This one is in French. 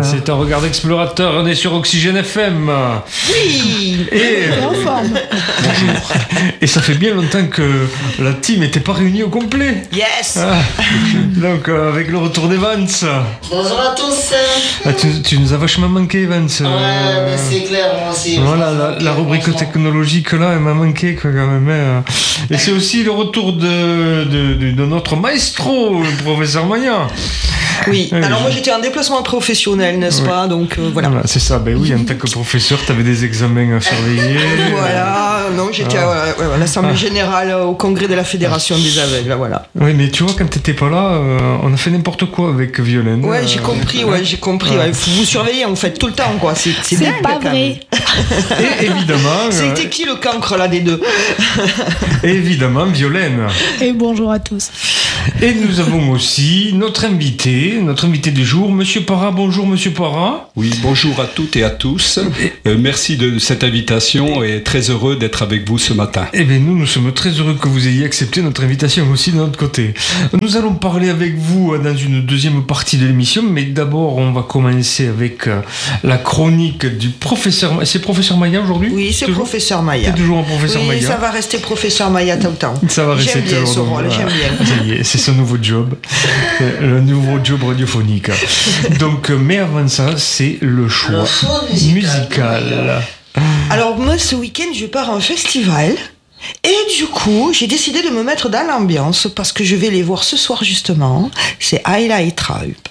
C'est un regard d'explorateur, on est sur Oxygène FM. Oui. Et en forme. Bonjour. Et ça fait bien longtemps que la team n'était pas réunie au complet. Yes. Donc avec le retour d'Evans. Bonjour à tous. Tu nous as vachement manqué, Evans. Ouais, mais c'est clair, moi aussi. Voilà, la rubrique technologique là, elle m'a manqué quand même. Et c'est aussi le retour de notre maestro, le professeur Maya. Oui, alors moi j'étais en déplacement professionnel, n'est-ce pas? Donc voilà. C'est ça, ben oui, en tant que professeur, tu avais des examens à surveiller. Voilà, non, j'étais à l'Assemblée Générale au congrès de la Fédération des aveugles, voilà. Oui, mais tu vois, quand t'étais pas là, on a fait n'importe quoi avec Violaine. Ouais, j'ai compris. Ouais. Vous surveillez en fait tout le temps, quoi. C'est dingue, pas vrai. Et évidemment. C'était qui le cancre là des deux? Et évidemment, Violaine. Et bonjour à tous. Et nous avons aussi notre invité du jour, Monsieur Parra. Bonjour, Monsieur Parra. Oui, bonjour à toutes et à tous. Merci de cette invitation et très heureux d'être avec vous ce matin. Eh bien, nous sommes très heureux que vous ayez accepté notre invitation aussi de notre côté. Nous allons parler avec vous dans une deuxième partie de l'émission, mais d'abord, on va commencer avec la chronique du professeur. C'est professeur Maya aujourd'hui? Oui, c'est toujours professeur Maya. C'est toujours un professeur Maya. Oui, ça va rester professeur Maya tout le temps. Ça va rester j'aime bien ce toujours. rôle, j'aime bien. Ça y est, c'est son nouveau job. Le nouveau job radiophonique. Donc, mais avant ça, c'est le choix musical. Alors moi, ce week-end, je pars en festival. Et du coup, j'ai décidé de me mettre dans l'ambiance parce que je vais les voir ce soir justement. C'est Ayla et Traub.